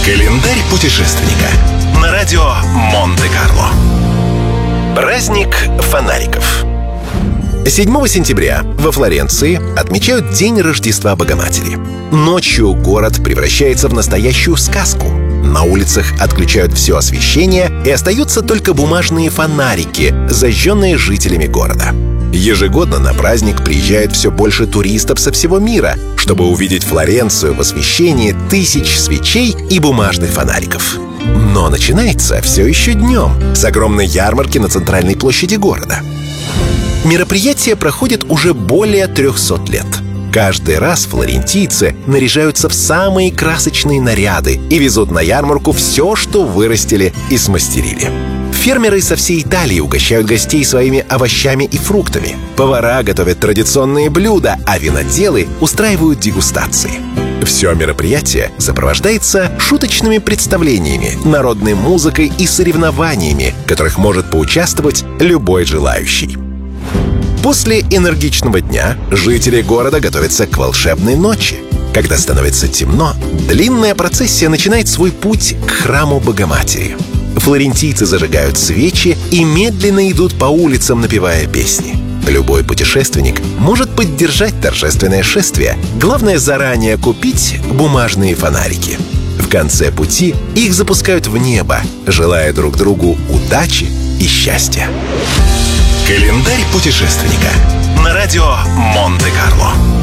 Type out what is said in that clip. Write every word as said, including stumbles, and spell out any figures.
Календарь путешественника на радио Монте-Карло. Праздник фонариков. седьмого сентября во Флоренции отмечают День Рождества Богоматери. Ночью город превращается в настоящую сказку. На улицах отключают все освещение, и остаются только бумажные фонарики, зажженные жителями города. Ежегодно на праздник приезжает все больше туристов со всего мира, чтобы увидеть Флоренцию в освещении тысяч свечей и бумажных фонариков. Но начинается все еще днем, с огромной ярмарки на центральной площади города. Мероприятие проходит уже более трехсот лет. Каждый раз флорентийцы наряжаются в самые красочные наряды и везут на ярмарку все, что вырастили и смастерили. Фермеры со всей Италии угощают гостей своими овощами и фруктами. Повара готовят традиционные блюда, а виноделы устраивают дегустации. Все мероприятие сопровождается шуточными представлениями, народной музыкой и соревнованиями, в которых может поучаствовать любой желающий. После энергичного дня жители города готовятся к волшебной ночи. Когда становится темно, длинная процессия начинает свой путь к храму Богоматери. Флорентийцы зажигают свечи и медленно идут по улицам, напевая песни. Любой путешественник может поддержать торжественное шествие. Главное заранее купить бумажные фонарики. В конце пути их запускают в небо, желая друг другу удачи и счастья. Календарь путешественника на радио Монте-Карло.